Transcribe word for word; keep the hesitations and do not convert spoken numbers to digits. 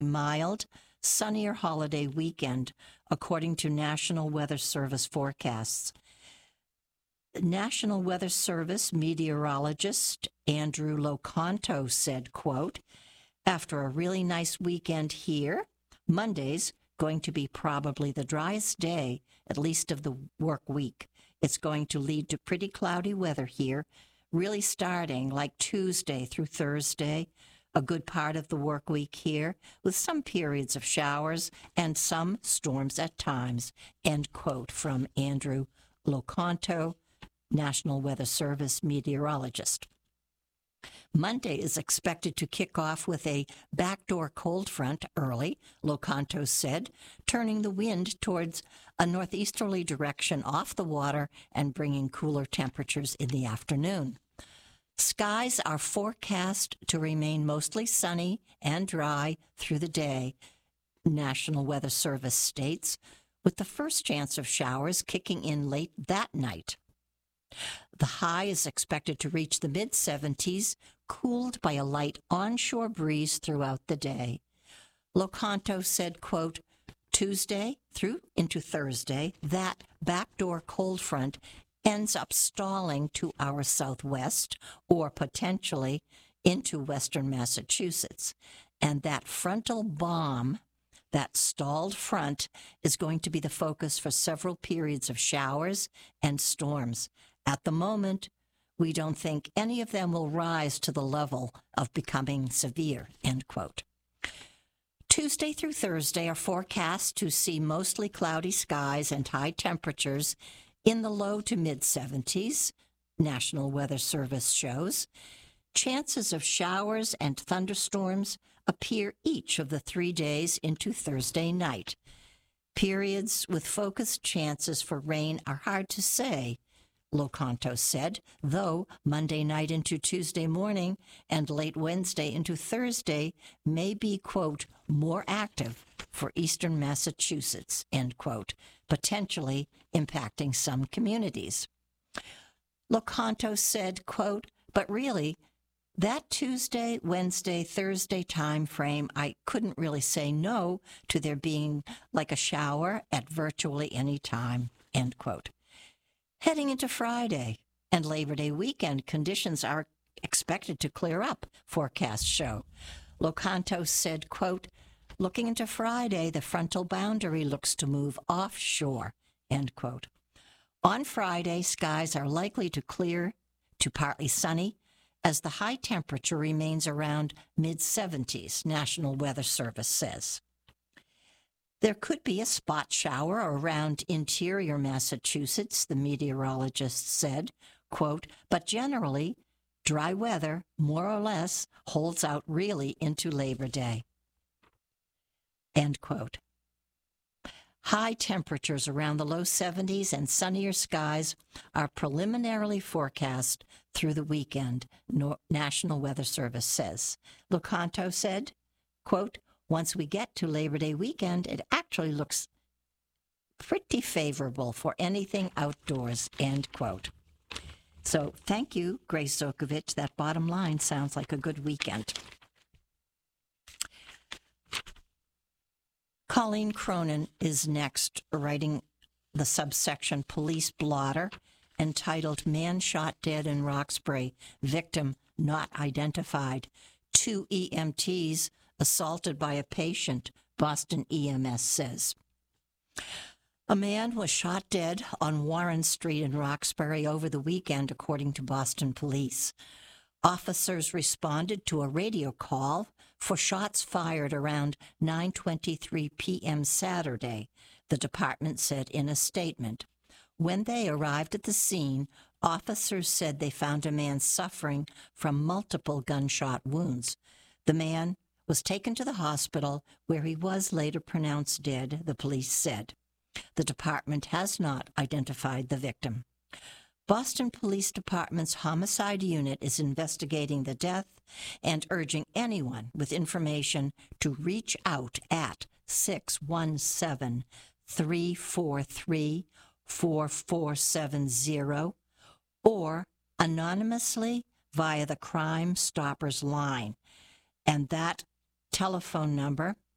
mild, sunnier holiday weekend, according to National Weather Service forecasts. National Weather Service meteorologist Andrew Locanto said, quote, "After a really nice weekend here, Monday's going to be probably the driest day, at least of the work week. It's going to lead to pretty cloudy weather here, really starting like Tuesday through Thursday, a good part of the work week here, with some periods of showers and some storms at times," end quote, from Andrew Locanto, National Weather Service meteorologist. Monday is expected to kick off with a backdoor cold front early, Locanto said, turning the wind towards a northeasterly direction off the water and bringing cooler temperatures in the afternoon. Skies are forecast to remain mostly sunny and dry through the day, National Weather Service states, with the first chance of showers kicking in late that night. The high is expected to reach the mid seventies, cooled by a light onshore breeze throughout the day. Locanto said, quote, "Tuesday through into Thursday, that backdoor cold front ends up stalling to our southwest or potentially into western Massachusetts. And that frontal bomb, that stalled front, is going to be the focus for several periods of showers and storms. At the moment, we don't think any of them will rise to the level of becoming severe," end quote. Tuesday through Thursday are forecast to see mostly cloudy skies and high temperatures in the low to mid seventies, National Weather Service shows. Chances of showers and thunderstorms appear each of the three days into Thursday night. Periods with focused chances for rain are hard to say, Locanto said, though Monday night into Tuesday morning and late Wednesday into Thursday may be, quote, "more active for eastern Massachusetts," end quote, potentially impacting some communities. Locanto said, quote, "But really, that Tuesday, Wednesday, Thursday time frame, I couldn't really say no to there being like a shower at virtually any time," end quote. Heading into Friday and Labor Day weekend, conditions are expected to clear up, forecasts show. Locanto said, quote, "Looking into Friday, the frontal boundary looks to move offshore," end quote. On Friday, skies are likely to clear to partly sunny as the high temperature remains around mid seventies, National Weather Service says. There could be a spot shower around interior Massachusetts, the meteorologist said, quote, "But generally, dry weather, more or less, holds out really into Labor Day," end quote. High temperatures around the low seventies and sunnier skies are preliminarily forecast through the weekend, National Weather Service says. Locanto said, quote, "Once we get to Labor Day weekend, it actually looks pretty favorable for anything outdoors," end quote. So thank you, Grace Zokovich. That bottom line sounds like a good weekend. Colleen Cronin is next, writing the subsection Police Blotter, entitled "Man Shot Dead in Roxbury, Victim Not Identified. Two E M Ts Assaulted by a Patient," Boston E M S says. A man was shot dead on Warren Street in Roxbury over the weekend, according to Boston police. Officers responded to a radio call for shots fired around nine twenty-three p.m. Saturday, the department said in a statement. When they arrived at the scene, officers said they found a man suffering from multiple gunshot wounds. The man was taken to the hospital, where he was later pronounced dead, the police said. The department has not identified the victim. Boston Police Department's homicide unit is investigating the death and urging anyone with information to reach out at six one seven, three four three, four four seven zero or anonymously via the Crime Stoppers line. And that telephone number